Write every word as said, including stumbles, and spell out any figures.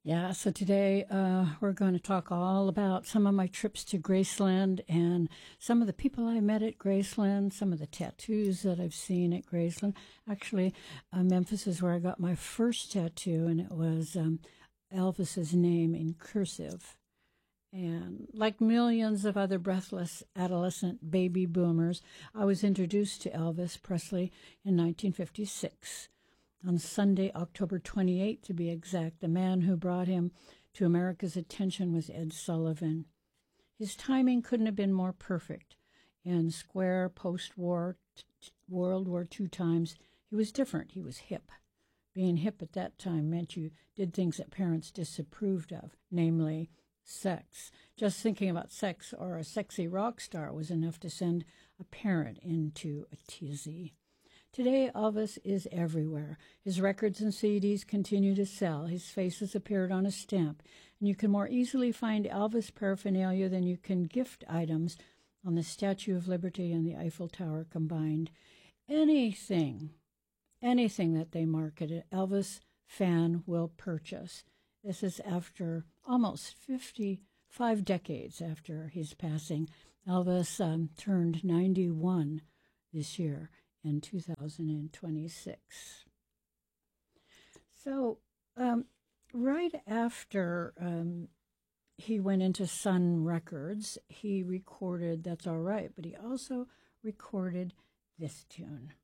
Yeah, so today uh, we're going to talk all about some of my trips to Graceland and some of the people I met at Graceland, some of the tattoos that I've seen at Graceland. Actually, uh, Memphis is where I got my first tattoo, and it was um, Elvis's name in cursive. And like millions of other breathless adolescent baby boomers, I was introduced to Elvis Presley in nineteen fifty-six. On Sunday, October twenty-eighth, to be exact, the man who brought him to America's attention was Ed Sullivan. His timing couldn't have been more perfect. In square post-war t- World War Two times, he was different. He was hip. Being hip at that time meant you did things that parents disapproved of, namely sex. Just thinking about sex or a sexy rock star was enough to send a parent into a tizzy. Today, Elvis is everywhere. His records and C Ds continue to sell. His face has appeared on a stamp, and you can more easily find Elvis paraphernalia than you can gift items on the Statue of Liberty and the Eiffel Tower combined. Anything, anything that they market, an Elvis fan will purchase. This is after almost fifty-five decades after his passing. Elvis um, turned ninety-one this year. In two thousand twenty-six. So um, right after um, he went into Sun Records, he recorded That's All Right, but he also recorded this tune.